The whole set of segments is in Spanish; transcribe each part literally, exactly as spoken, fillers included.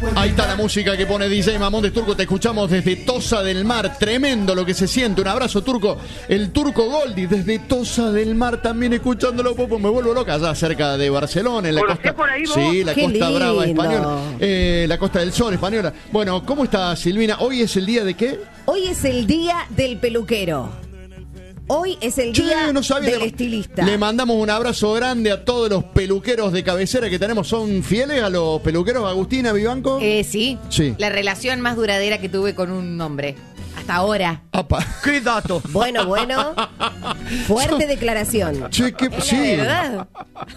Ahí está la música que pone D J Mamontes. Turco, te escuchamos desde Tosa del Mar. Tremendo lo que se siente. Un abrazo, Turco. El Turco Goldi desde Tosa del Mar también escuchándolo. Popo, me vuelvo loca allá cerca de Barcelona, en la costa. Por ahí, sí, la Qué Costa lindo. Brava española. Eh, la Costa del Sol española. Bueno, ¿cómo está Silvina? ¿Hoy es el día de qué? Hoy es el día del peluquero. Hoy es el Che, día no sabía. del Le- estilista. Le mandamos un abrazo grande a todos los peluqueros de cabecera que tenemos. ¿Son fieles a los peluqueros, Agustina, Vivanco? Eh, sí. Sí. La relación más duradera que tuve con un hombre. Hasta ahora. Apa. ¿Qué dato? Bueno, bueno. Fuerte declaración. Che, qué, Es sí. la verdad.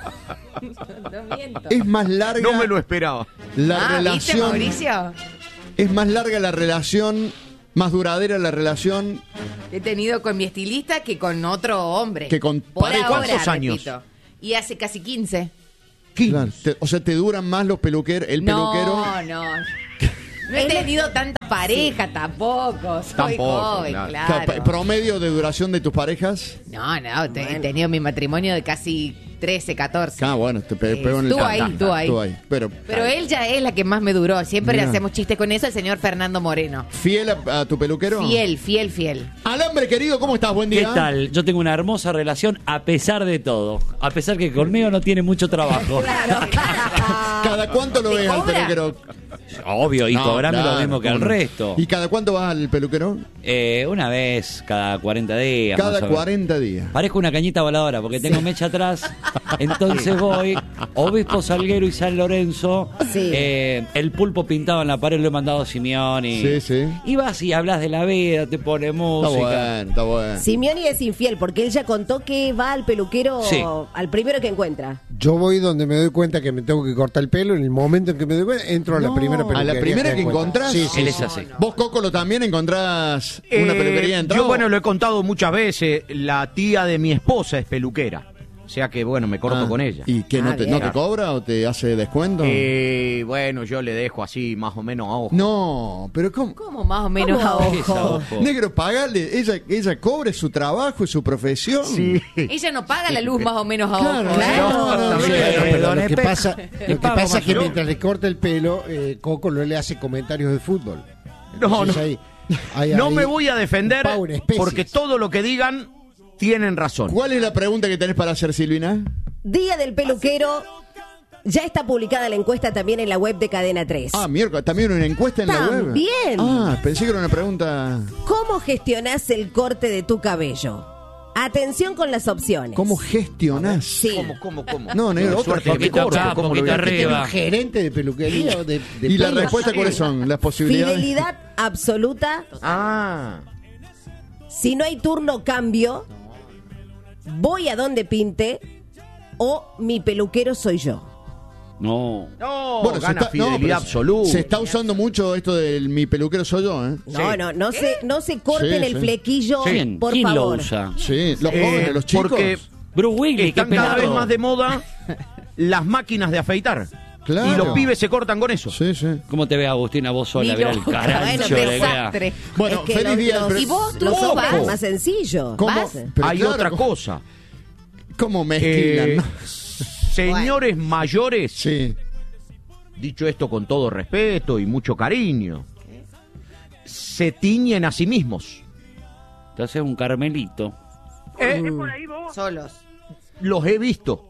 No miento. Es más larga No me lo esperaba. la ah, ¿viste, relación. Mauricio? Es más larga la relación, más duradera la relación He tenido con mi estilista que con otro hombre. Que con Por pareja. ahora, ¿Cuántos años? repito. Y hace casi quince. Claro, te- o sea, te duran más los peluqueros, el peluquero. No, no. No he tenido tanta pareja tampoco. Soy Tampoco, joven, claro. claro. Ca- promedio de duración de tus parejas. No, no, te- he tenido mi matrimonio de casi trece, catorce. Ah, bueno, te pe- Eh, pegó en el estuvo ta- ahí, ta- estuvo ahí. estuvo ahí. Pero, Pero él ya es la que más me duró. Siempre Mirá. hacemos chistes con eso, el señor Fernando Moreno. ¿fiel a, a tu peluquero? Fiel, fiel, fiel. Alambre, querido, ¿cómo estás? Buen ¿Qué día. tal? Yo tengo una hermosa relación a pesar de todo. A pesar que conmigo no tiene mucho trabajo. ¿Cada cuánto lo ¿Te ves al cobra? peluquero? Obvio, y No, cobrame claro, lo mismo que al cómo no. resto. ¿Y cada cuánto vas al peluquero? Eh, una vez cada cuarenta días. más Cada o menos. cuarenta días. Parezco una cañita voladora porque tengo mecha atrás. Entonces voy, Obispo Salguero y San Lorenzo. Sí. eh, el pulpo pintado en la pared lo he mandado a Simeoni. Sí, sí. Y vas y hablas de la vida, te pone Está música. bueno, está bueno. Simeoni es infiel porque él ya contó que va al peluquero Sí. al primero que encuentra. Yo voy donde me doy cuenta que me tengo que cortar el pelo. En el momento en que me doy cuenta, entro a la No, primera a peluquería. la primera que encuentro. encontrás. Sí, sí, Él sí. es así. ¿Vos, Cocolo, también encontrás una Eh, peluquería en Yo, Traba? bueno, lo he contado muchas veces. La tía de mi esposa es peluquera. O sea que, bueno, me corto Ah, con ella. ¿Y qué, no, Ah, te, bien. no te cobra o te hace descuento? Eh, bueno, yo le dejo así, más o menos a ojo. No, pero ¿cómo? ¿Cómo más o menos ¿Cómo? a ¿Qué es a ojo? ojo? Negro, pagale, ella, ella cobre su trabajo y su profesión. Sí. Ella no paga la luz más o menos a Claro, ojo. claro. ¿eh? no, no, Sí, no, pero, pero Don lo que Espe- pasa, Te lo que pago pasa más es que yo. mientras le corta el pelo, eh, Coco no le hace comentarios de fútbol. No, Entonces no. ahí- ahí- No ahí- me voy a defender Power especies. porque todo lo que digan tienen razón. ¿Cuál es la pregunta que tenés para hacer, Silvina? Día del peluquero. Ya está publicada la encuesta también en la web de Cadena tres. Ah, miércoles, también una encuesta en la web. También. Ah, pensé que era una pregunta. ¿Cómo gestionás el corte de tu cabello? Atención con las opciones. ¿Cómo gestionás? Sí. ¿Cómo, cómo, cómo? No, negro, otra Suerte que me poquito corto, acá, ¿cómo lo poquito voy a- arriba. ¿Tiene un gerente de peluquería o de, de ¿Y las pelos? respuestas cuáles son? ¿Las posibilidades? Fidelidad absoluta. Ah, Si no hay turno, cambio. Voy a donde pinte. O mi peluquero soy yo. No. no, Bueno, se gana está- no, fidelidad pero absoluta. Se está usando mucho esto del mi peluquero soy yo, ¿eh? No, no, no se, no se corten Sí, el sí. flequillo, ¿Quién? por ¿Quién favor. lo usa? Sí, los Eh, jóvenes, los chicos. Porque Bruce Willis, qué están cada pelado. vez más de moda las máquinas de afeitar. Claro. Y los pibes se cortan con eso. Sí, sí. ¿Cómo te ve Agustina vos sola? Ni Verá el loca, carancho bueno, le queda. desastre. Bueno, Es que feliz los- día del los- pre- ¿Y vos, tú Los Ojo. hombres es más sencillo. ¿Cómo? Vas. Pero Hay claro, otra ¿cómo- cosa. ¿Cómo mezclan? Eh, no? señores mayores, Sí. dicho esto con todo respeto y mucho cariño, se tiñen a sí mismos. Te haces un carmelito. Eh, Solos. los he visto.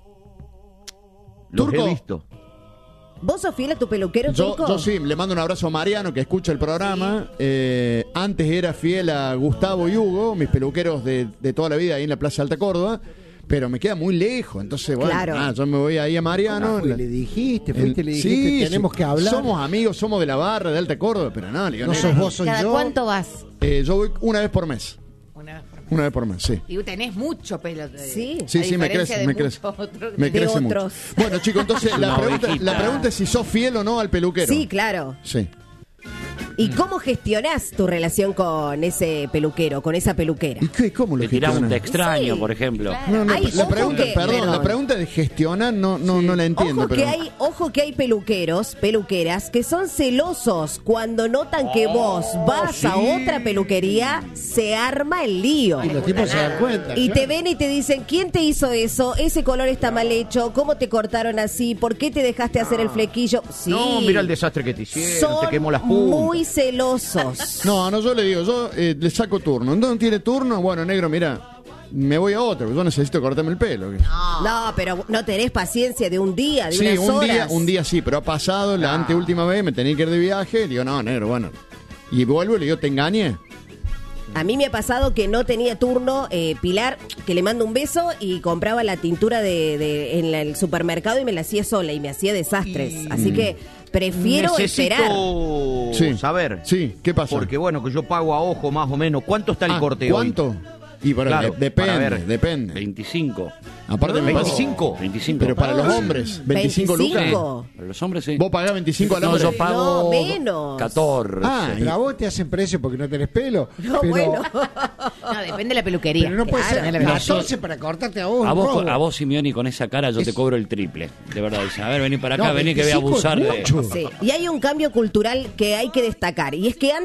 Los Turco. he visto. ¿Vos sos fiel a tu peluquero, Yo, Turco? yo sí, le mando un abrazo a Mariano que escucha el programa. Eh, antes era fiel a Gustavo y Hugo, mis peluqueros de, de toda la vida ahí en la Plaza Alta Córdoba, pero me queda muy lejos. Entonces, bueno, Claro. ah, yo me voy ahí a Mariano. Ah, fue, La- le dijiste, el- fuiste, le dijiste, sí, tenemos sí, que hablar. Somos amigos, somos de la barra de Alta Córdoba, pero no, le digo, No negro, sos vos, soy ¿Cada yo. cuánto vas? eh, yo voy una vez por mes. Una vez por mes. Una vez por mes, sí. Y tenés mucho pelo. de- Sí. Sí, a sí, me diferencia crece, de me crece. muchos otros. Me De crece otros. mucho. Bueno, chicos, entonces la Una pregunta, ovejita. la pregunta es si sos fiel o no al peluquero. Sí, claro. Sí. ¿Y cómo gestionás tu relación con ese peluquero, con esa peluquera? ¿Y qué, cómo lo Te tirás un gestionan? te extraño, Sí. por ejemplo. No, no, Hay- la ojo pregunta, que- perdón, pero- la pregunta de gestionar no, no, no la entiendo. Ojo pero... que hay, ojo que hay peluqueros, peluqueras que son celosos cuando notan que vos vas a otra peluquería, se arma el lío. Y los tipos se dan cuenta. Y claro. te ven y te dicen, ¿quién te hizo eso? Ese color está mal hecho, ¿cómo te cortaron así? ¿Por qué te dejaste hacer el flequillo? Sí. No, mira el desastre que te hicieron, Son te quemó las puntas. muy celosos. No, no, yo le digo, yo eh, le saco turno. ¿Dónde tiene turno? Bueno, negro, mira, me voy a otro, yo necesito cortarme el pelo. No, pero no tenés paciencia de un día, de Sí, unas un horas. día, un día sí, pero ha pasado la anteúltima vez, me tenía que ir de viaje, le digo, no, negro, bueno. Y vuelvo y le digo, ¿te engañé? A mí me ha pasado que no tenía turno, eh, Pilar, que le mando un beso y compraba la tintura de, de- en la- el supermercado y me la hacía sola y me hacía desastres. Así que prefiero esperar. Necesito Sí. saber. Sí, ¿qué pasa? Porque bueno, que yo pago a ojo más o menos. ¿Cuánto está el Ah, corte ¿cuánto? hoy? Y para, Claro, de- depende, para ver. depende. veinticinco. Aparte me pasa- ¿veinticinco? veinticinco. Pero para los Ah, hombres, veinticinco lucas. veinticinco. Para los hombres sí. ¿Vos pagás veinticinco al No, hombre? yo pago No, menos. catorce. Ah, Pero a vos te hacen precio porque no tenés pelo. No, pero, bueno. No, depende de la peluquería. pero no puede Claro. ser Depende de la catorce para cortarte a vos. A un vos, robo. a vos, Simeoni, con esa cara yo te cobro el triple. De verdad. Dice, a ver, vení para acá, No, vení que voy a veinticinco es abusar de... mucho. Sí. Y hay un cambio cultural que hay que destacar. Y es que antes